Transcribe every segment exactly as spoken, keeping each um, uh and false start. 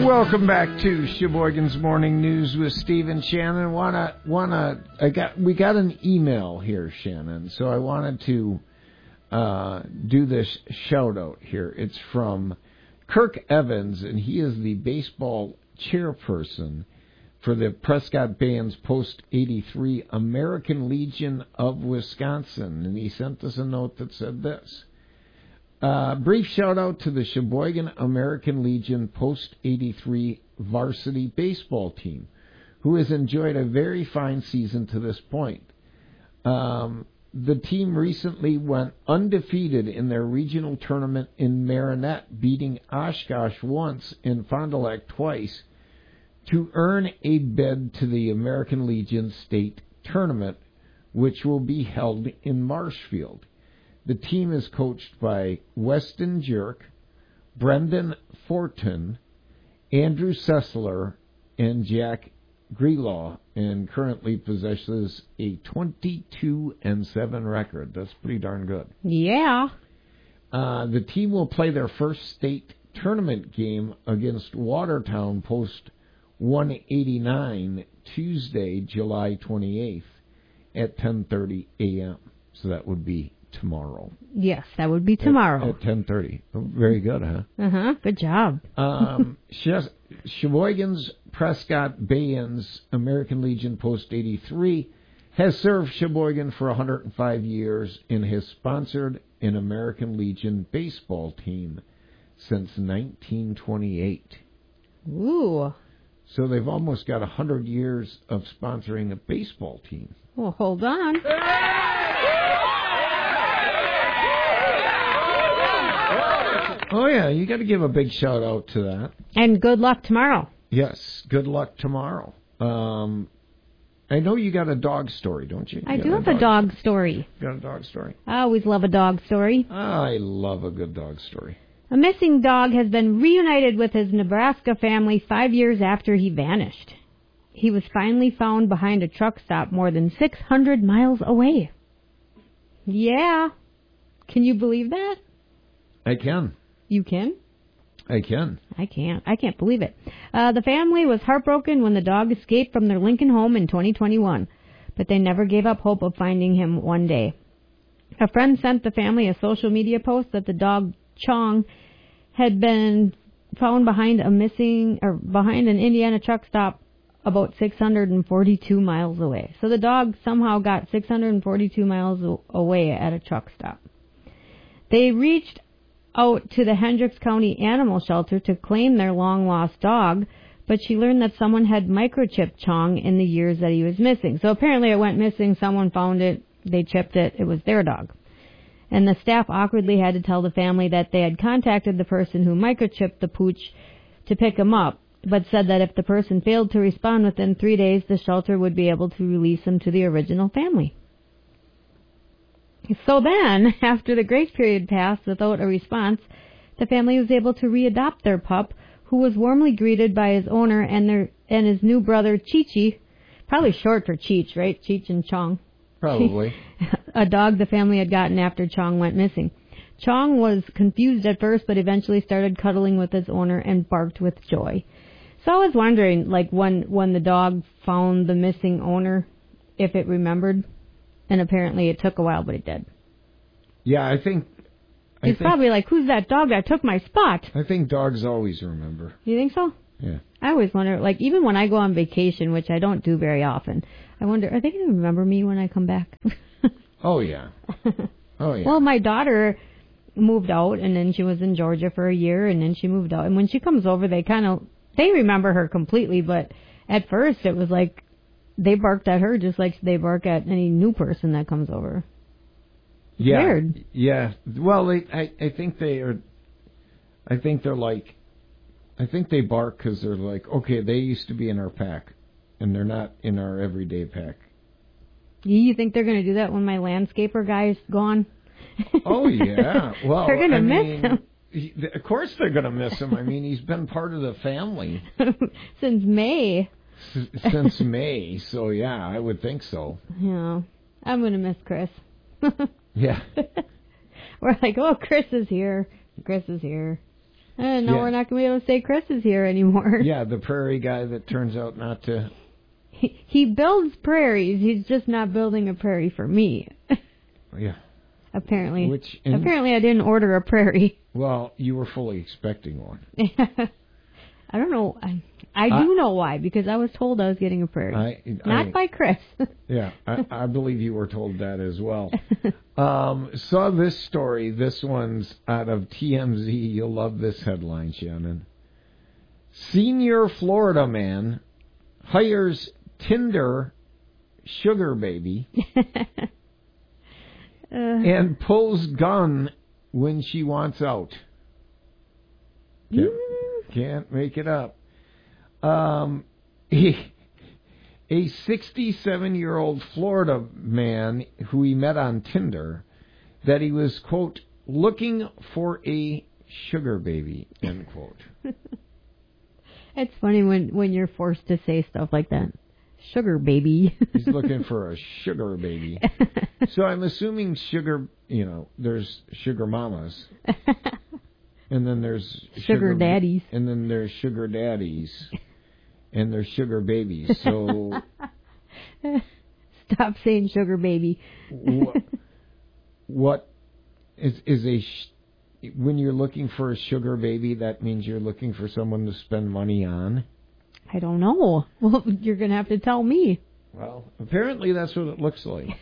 Welcome back to Sheboygan's Morning News with Steve and Shannon. Wanna wanna I got we got an email here, Shannon. So I wanted to uh, do this shout out here. It's from Kirk Evans, and he is the baseball chairperson for the Prescott Bayans Post eighty-three American Legion of Wisconsin, and he sent us a note that said this. Uh, brief shout out to the Sheboygan American Legion Post eighty-three varsity baseball team, who has enjoyed a very fine season to this point. Um, the team recently went undefeated in their regional tournament in Marinette, beating Oshkosh once and Fond du Lac twice to earn a bid to the American Legion State Tournament, which will be held in Marshfield. The team is coached by Weston Jerk, Brendan Fortin, Andrew Sessler, and Jack Grelaw, and currently possesses a twenty-two and seven record. That's pretty darn good. Yeah. Uh, the team will play their first state tournament game against Watertown Post one eighty-nine Tuesday, July twenty-eighth at ten thirty a.m. So that would be tomorrow. Yes, that would be tomorrow. At, at ten thirty. Oh, very good, huh? Uh-huh. Good job. um, Sheboygan's Prescott Bayans American Legion Post eighty-three has served Sheboygan for one hundred five years and has sponsored an American Legion baseball team since nineteen twenty-eight. Ooh. So they've almost got one hundred years of sponsoring a baseball team. Well, hold on. Oh, yeah, you got to give a big shout out to that. And good luck tomorrow. Yes, good luck tomorrow. Um, I know you got a dog story, don't you? you I do a have dog, a dog story. You got a dog story? I always love a dog story. I love a good dog story. A missing dog has been reunited with his Nebraska family five years after he vanished. He was finally found behind a truck stop more than six hundred miles away. Yeah. Can you believe that? I can. You can? I can. I can't. I can't believe it. Uh, the family was heartbroken when the dog escaped from their Lincoln home in twenty twenty-one, but they never gave up hope of finding him one day. A friend sent the family a social media post that the dog Chong had been found behind a missing or behind an Indiana truck stop about six hundred forty-two miles away. So the dog somehow got six hundred forty-two miles away at a truck stop. They reached out to the Hendricks County Animal Shelter to claim their long-lost dog, but she learned that someone had microchipped Chong in the years that he was missing. So apparently it went missing, someone found it, they chipped it, it was their dog. And the staff awkwardly had to tell the family that they had contacted the person who microchipped the pooch to pick him up, but said that if the person failed to respond within three days, the shelter would be able to release him to the original family. So then, after the grace period passed without a response, the family was able to readopt their pup, who was warmly greeted by his owner and their and his new brother, Chi-Chi, probably short for Cheech, right? Cheech and Chong. Probably. A dog the family had gotten after Chong went missing. Chong was confused at first, but eventually started cuddling with his owner and barked with joy. So I was wondering, like, when, when the dog found the missing owner, if it remembered. And apparently it took a while, but it did. Yeah, I think... I He's think, probably like, who's that dog that took my spot? I think dogs always remember. You think so? Yeah. I always wonder, like, even when I go on vacation, which I don't do very often, I wonder, are they going to remember me when I come back? Oh, yeah. Oh, yeah. Well, my daughter moved out, and then she was in Georgia for a year, and then she moved out. And when she comes over, they kind of, they remember her completely, but at first it was like, they barked at her just like they bark at any new person that comes over. Yeah, weird. Yeah. Well, they, I, I think they are, I think they're like, I think they bark because they're like, okay, they used to be in our pack, and they're not in our everyday pack. You think they're going to do that when my landscaper guy's gone? Oh, yeah. Well, they're going to miss mean, him. He, of course they're going to miss him. I mean, he's been part of the family. Since May. S- since May, so yeah, I would think so. Yeah. I'm going to miss Chris. Yeah. We're like, oh, Chris is here. Chris is here. And now Yeah. we're not going to be able to say Chris is here anymore. Yeah, the prairie guy that turns out not to. He, he builds prairies. He's just not building a prairie for me. Yeah. Apparently. Which in, Apparently I didn't order a prairie. Well, you were fully expecting one. I don't know. I, I do I, know why, because I was told I was getting a prairie. I, Not I, by Chris. Yeah, I, I believe you were told that as well. um, saw this story. This one's out of T M Z. You'll love this headline, Shannon. Senior Florida man hires Tinder sugar baby uh, and pulls gun when she wants out. Can't, mm. can't make it up. Um, he, a sixty-seven-year-old Florida man who he met on Tinder, that he was, quote, looking for a sugar baby, end quote. It's funny when, when you're forced to say stuff like that. Sugar baby. He's looking for a sugar baby. So I'm assuming sugar, you know, there's sugar mamas. And then there's sugar, sugar daddies. And then there's sugar daddies. And there's sugar babies. So stop saying sugar baby. what, what is is a sh- when you're looking for a sugar baby, that means you're looking for someone to spend money on? I don't know. Well, you're going to have to tell me. Well, apparently that's what it looks like.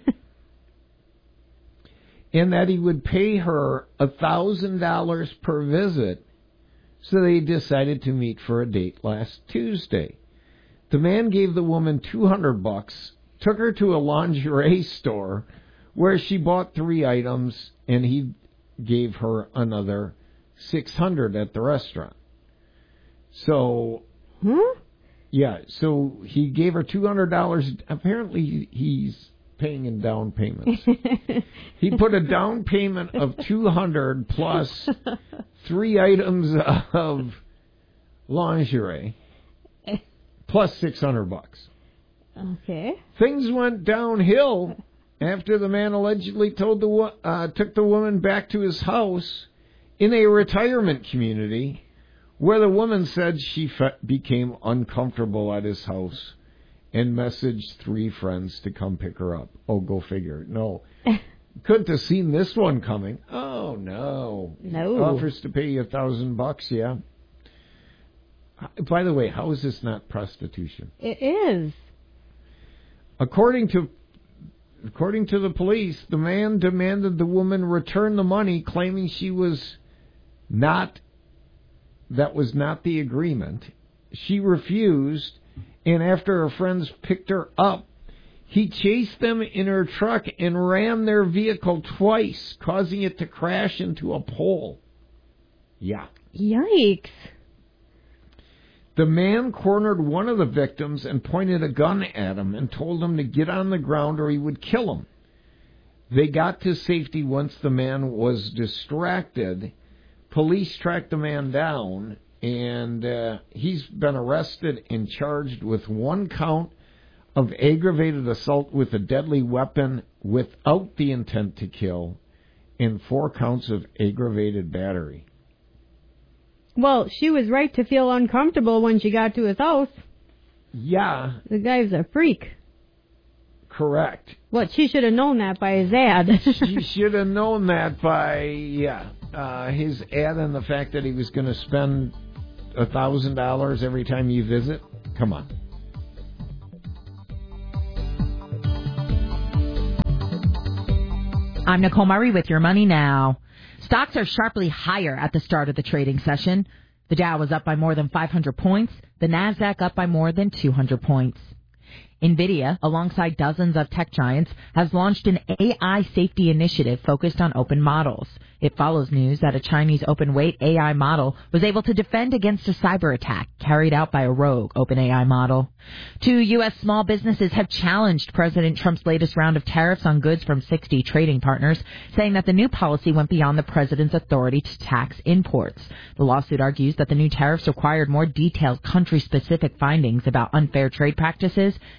And that he would pay her a thousand dollars per visit. So they decided to meet for a date last Tuesday. The man gave the woman two hundred bucks, took her to a lingerie store where she bought three items, and he gave her another six hundred at the restaurant. So, huh? Yeah, so he gave her two hundred dollars. Apparently he's paying in down payments. He put a down payment of two hundred plus three items of lingerie plus six hundred bucks. Okay. Things went downhill after the man allegedly told the uh, took the woman back to his house in a retirement community, where the woman said she fe- became uncomfortable at his house and messaged three friends to come pick her up. Oh, go figure. No. Couldn't have seen this one coming. Oh, no. No. Offers to pay you a thousand bucks, yeah. By the way, how is this not prostitution? It is. According to according to the police, the man demanded the woman return the money, claiming she was not, that was not the agreement. She refused, and after her friends picked her up, he chased them in her truck and ran their vehicle twice, causing it to crash into a pole. Yeah. Yikes. The man cornered one of the victims and pointed a gun at him and told him to get on the ground or he would kill him. They got to safety once the man was distracted. Police tracked the man down, and uh, he's been arrested and charged with one count of aggravated assault with a deadly weapon without the intent to kill, and four counts of aggravated battery. Well, she was right to feel uncomfortable when she got to his house. Yeah. The guy's a freak. Correct. What, she should have known that by his ad. She should have known that by, yeah, uh, his ad and the fact that he was going to spend one thousand dollars every time you visit. Come on. I'm Nicole Murray with Your Money Now. Stocks are sharply higher at the start of the trading session. The Dow was up by more than five hundred points. The Nasdaq up by more than two hundred points. NVIDIA, alongside dozens of tech giants, has launched an A I safety initiative focused on open models. It follows news that a Chinese open-weight A I model was able to defend against a cyber attack carried out by a rogue OpenAI model. Two U S small businesses have challenged President Trump's latest round of tariffs on goods from sixty trading partners, saying that the new policy went beyond the president's authority to tax imports. The lawsuit argues that the new tariffs required more detailed country-specific findings about unfair trade practices,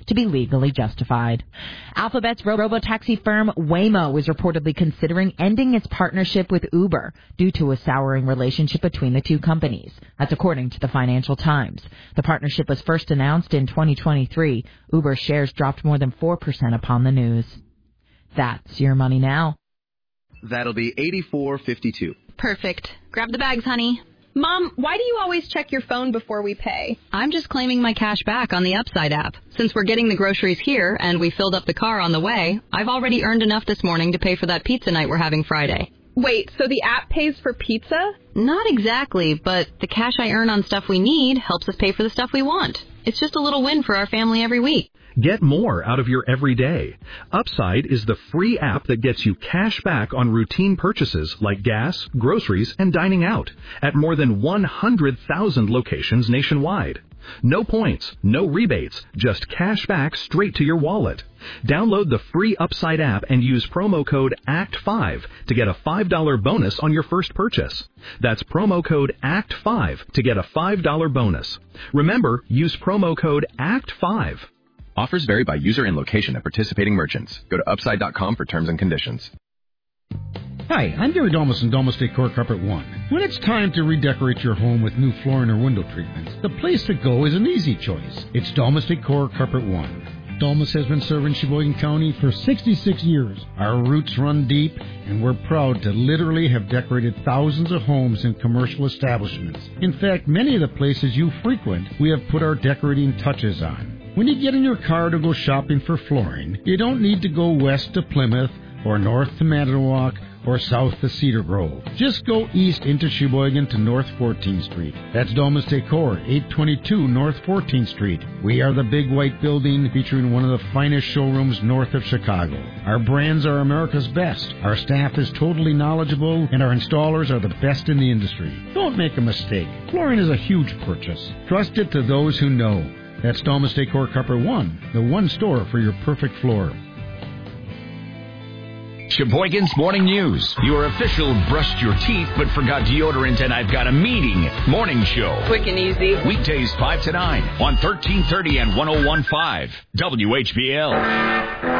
to be legally justified. Alphabet's robo-taxi firm Waymo is reportedly considering ending its partnership with Uber due to a souring relationship between the two companies. That's according to the Financial Times. The partnership was first announced in twenty twenty-three. Uber shares dropped more than four percent upon the news. That's your money now. That'll be eighty-four fifty-two. Perfect. Grab the bags, honey. Mom, why do you always check your phone before we pay? I'm just claiming my cash back on the Upside app. Since we're getting the groceries here and we filled up the car on the way, I've already earned enough this morning to pay for that pizza night we're having Friday. Wait, so the app pays for pizza? Not exactly, but the cash I earn on stuff we need helps us pay for the stuff we want. It's just a little win for our family every week. Get more out of your everyday. Upside is the free app that gets you cash back on routine purchases like gas, groceries, and dining out at more than one hundred thousand locations nationwide. No points, no rebates, just cash back straight to your wallet. Download the free Upside app and use promo code A C T five to get a five dollars bonus on your first purchase. That's promo code A C T five to get a five dollars bonus. Remember, use promo code A C T five. Offers vary by user and location at participating merchants. Go to upside dot com for terms and conditions. Hi, I'm Gary Domus from Domus Decor Carpet One. When it's time to redecorate your home with new flooring or window treatments, the place to go is an easy choice. It's Domus Decor Carpet One. Domus has been serving Sheboygan County for sixty-six years. Our roots run deep, and we're proud to literally have decorated thousands of homes and commercial establishments. In fact, many of the places you frequent, we have put our decorating touches on. When you get in your car to go shopping for flooring, you don't need to go west to Plymouth or north to Manitowoc or south to Cedar Grove. Just go east into Sheboygan to North fourteenth Street. That's Domus Decor, eight twenty-two North fourteenth Street. We are the big white building featuring one of the finest showrooms north of Chicago. Our brands are America's best. Our staff is totally knowledgeable, and our installers are the best in the industry. Don't make a mistake. Flooring is a huge purchase. Trust it to those who know. That's Domus Decor Carpet One, the one store for your perfect floor. Sheboygan's Morning News. Your official brushed your teeth but forgot deodorant and I've got a meeting morning show. Quick and easy. Weekdays five to nine on thirteen thirty and one oh one point five W H B L.